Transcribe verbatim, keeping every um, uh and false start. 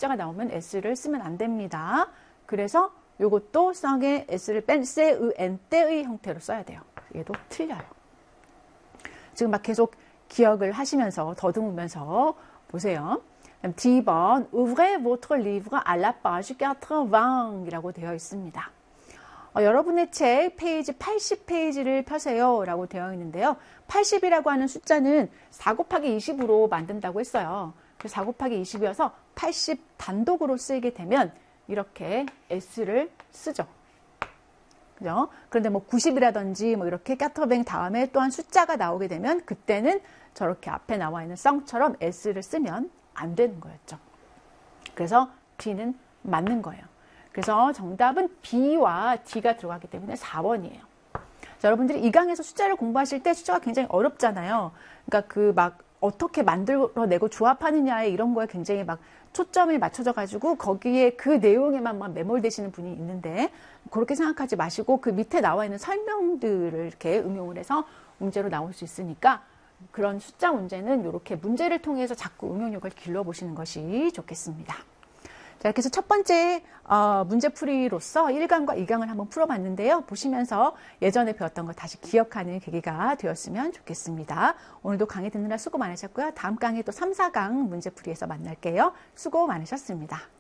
숫자가 나오면 s를 쓰면 안 됩니다. 그래서 요것도 쌍에 s를 뺀 세의 엔 때의 형태로 써야 돼요. 얘도 틀려요. 지금 막 계속 기억을 하시면서 더듬으면서 보세요. 디 번 Ouvrez votre livre à la page quatre-vingts 이라고 되어 있습니다. 어, 여러분의 책 페이지 팔십 페이지를 펴세요 라고 되어 있는데요. 팔십이라고 하는 숫자는 사 곱하기 이십으로 만든다고 했어요. 그래서 사 곱하기 이십이어서 팔십 단독으로 쓰이게 되면 이렇게 s를 쓰죠. 그죠? 그런데 뭐 구십이라든지 뭐 이렇게 까터뱅 다음에 또한 숫자가 나오게 되면 그때는 저렇게 앞에 나와 있는 쌍처럼 s를 쓰면 안 되는 거였죠. 그래서 B는 맞는 거예요. 그래서 정답은 B와 D가 들어가기 때문에 사 번이에요. 자, 여러분들이 이 강에서 숫자를 공부하실 때 숫자가 굉장히 어렵잖아요. 그러니까 그 막 어떻게 만들어내고 조합하느냐에 이런 거에 굉장히 막 초점이 맞춰져 가지고 거기에 그 내용에만 매몰되시는 분이 있는데 그렇게 생각하지 마시고 그 밑에 나와 있는 설명들을 이렇게 응용을 해서 문제로 나올 수 있으니까 그런 숫자 문제는 이렇게 문제를 통해서 자꾸 응용력을 길러보시는 것이 좋겠습니다. 자, 이렇게 해서 첫 번째 어, 문제풀이로서 일 강과 이 강을 한번 풀어봤는데요. 보시면서 예전에 배웠던 거 다시 기억하는 계기가 되었으면 좋겠습니다. 오늘도 강의 듣느라 수고 많으셨고요. 다음 강의 또 삼, 사 강 문제풀이에서 만날게요. 수고 많으셨습니다.